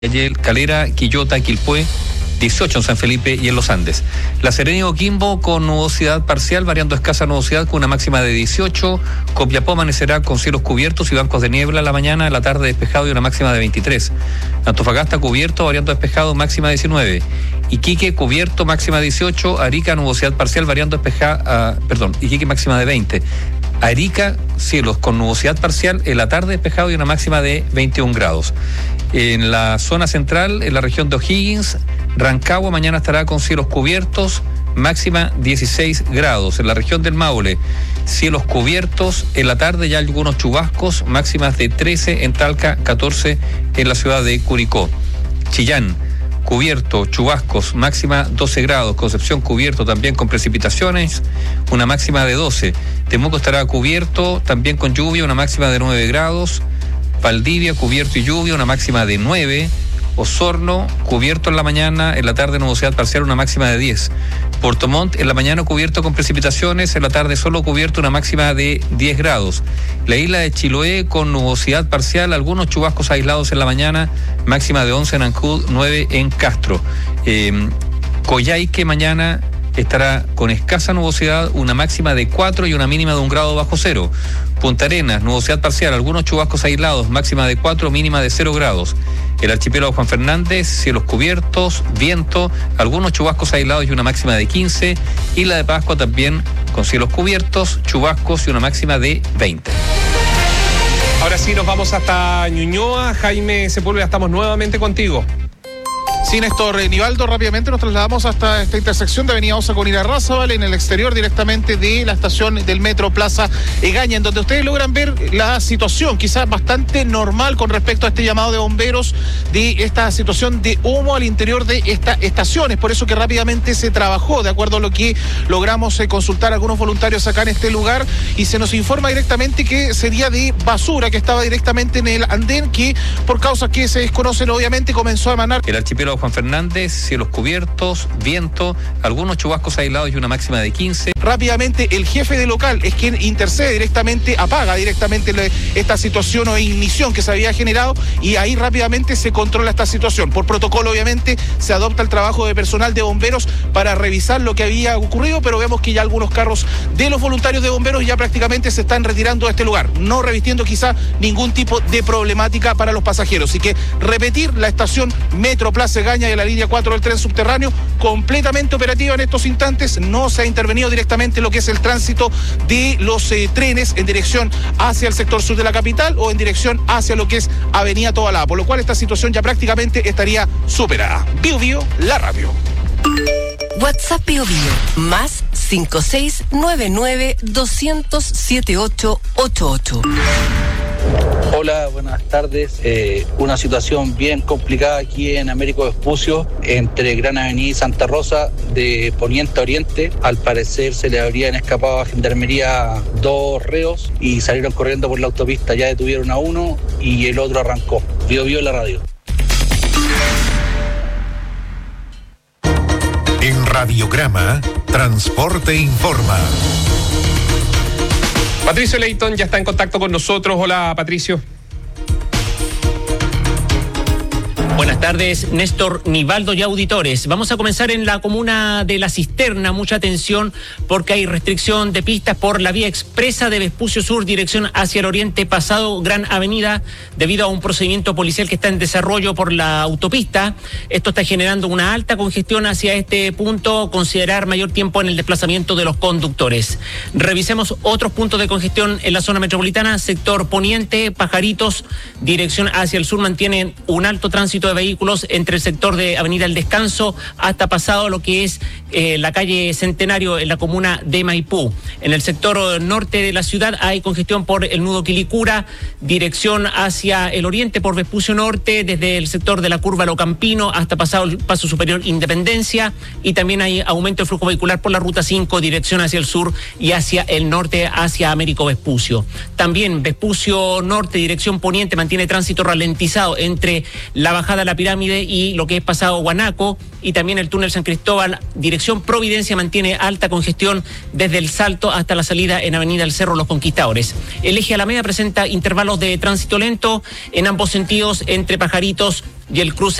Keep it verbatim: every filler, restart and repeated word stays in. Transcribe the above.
Calera, Quillota, Quilpué, dieciocho en San Felipe y en Los Andes. La Serena y Coquimbo con nubosidad parcial, variando escasa nubosidad con una máxima de dieciocho. Copiapó amanecerá con cielos cubiertos y bancos de niebla en la mañana, en la tarde despejado y una máxima de veintitrés. Antofagasta cubierto, variando despejado, máxima de diecinueve. Iquique cubierto, máxima de dieciocho. Arica nubosidad parcial, variando despejado, uh, perdón, Iquique máxima de veinte. Arica, cielos con nubosidad parcial, en la tarde despejado y una máxima de veintiún grados. En la zona central, en la región de O'Higgins, Rancagua mañana estará con cielos cubiertos, máxima dieciséis grados. En la región del Maule, cielos cubiertos, en la tarde ya algunos chubascos, máximas de trece en Talca, catorce en la ciudad de Curicó. Chillán, cubierto, chubascos, máxima doce grados. Concepción cubierto también con precipitaciones, una máxima de doce. Temuco estará cubierto también con lluvia, una máxima de nueve grados. Valdivia cubierto y lluvia, una máxima de nueve. Osorno cubierto en la mañana, en la tarde nubosidad parcial, una máxima de diez. Puerto Montt en la mañana cubierto con precipitaciones, en la tarde solo cubierto, una máxima de diez grados. La isla de Chiloé con nubosidad parcial, algunos chubascos aislados en la mañana, máxima de once en Ancud, nueve en Castro. Eh, Coyhaique mañana estará con escasa nubosidad, una máxima de cuatro y una mínima de un grado bajo cero. Punta Arenas, nubosidad parcial, algunos chubascos aislados, máxima de cuatro, mínima de cero grados. El archipiélago Juan Fernández, cielos cubiertos, viento, algunos chubascos aislados y una máxima de quince. Isla de Pascua también con cielos cubiertos, chubascos y una máxima de veinte. Ahora sí, nos vamos hasta Ñuñoa. Jaime Sepúlveda, estamos nuevamente contigo. Sí, Néstor Nivaldo, rápidamente nos trasladamos hasta esta intersección de Avenida Osa con Irarrázaval, en el exterior directamente de la estación del Metro Plaza Egaña, en donde ustedes logran ver la situación quizás bastante normal con respecto a este llamado de bomberos de esta situación de humo al interior de esta estación. Es por eso que rápidamente se trabajó, de acuerdo a lo que logramos eh, consultar a algunos voluntarios acá en este lugar, y se nos informa directamente que sería de basura que estaba directamente en el andén, que por causas que se desconocen obviamente comenzó a emanar. El archipiélago Juan Fernández, cielos cubiertos, viento, algunos chubascos aislados y una máxima de quince. Rápidamente el jefe de local es quien intercede directamente, apaga directamente esta situación o ignición que se había generado, y ahí rápidamente se controla esta situación. Por protocolo obviamente se adopta el trabajo de personal de bomberos para revisar lo que había ocurrido, pero vemos que ya algunos carros de los voluntarios de bomberos ya prácticamente se están retirando de este lugar, no revistiendo quizá ningún tipo de problemática para los pasajeros. Así que repetir, la estación Metro Plaza Egaña de la línea cuatro del tren subterráneo completamente operativa en estos instantes. No se ha intervenido directamente lo que es el tránsito de los eh, trenes en dirección hacia el sector sur de la capital o en dirección hacia lo que es Avenida Tobalaba, por lo cual esta situación ya prácticamente estaría superada. Bio Bio, la radio. WhatsApp Bio Bio, más cinco seis nueve nueve dos cero cero siete ocho ocho ocho. Hola, buenas tardes. Eh, una situación bien complicada aquí en Américo Vespucio, entre Gran Avenida y Santa Rosa, de poniente a oriente. Al parecer se le habrían escapado a Gendarmería dos reos y salieron corriendo por la autopista. Ya detuvieron a uno y el otro arrancó. Bio Bio la radio. En Radiograma, Transporte Informa. Patricio Leighton ya está en contacto con nosotros. Hola, Patricio. Buenas tardes, Néstor Nivaldo y auditores. Vamos a comenzar en la comuna de La Cisterna. Mucha atención porque hay restricción de pistas por la vía expresa de Vespucio Sur, dirección hacia el oriente, pasado Gran Avenida, debido a un procedimiento policial que está en desarrollo por la autopista. Esto está generando una alta congestión hacia este punto, considerar mayor tiempo en el desplazamiento de los conductores. Revisemos otros puntos de congestión en la zona metropolitana. Sector poniente, Pajaritos, dirección hacia el sur, mantienen un alto tránsito de vehículos entre el sector de Avenida El Descanso hasta pasado lo que es eh, la calle Centenario en la comuna de Maipú. En el sector norte de la ciudad hay congestión por el nudo Quilicura, dirección hacia el oriente por Vespucio Norte, desde el sector de la curva Locampino hasta pasado el Paso Superior Independencia, y también hay aumento de flujo vehicular por la ruta cinco, dirección hacia el sur y hacia el norte, hacia Américo Vespucio. También Vespucio Norte, dirección poniente, mantiene tránsito ralentizado entre la bajada bajada a la Pirámide y lo que es pasado Guanaco, y también el túnel San Cristóbal, dirección Providencia, mantiene alta congestión desde el Salto hasta la salida en Avenida El Cerro Los Conquistadores. El eje Alameda presenta intervalos de tránsito lento en ambos sentidos entre Pajaritos y el cruce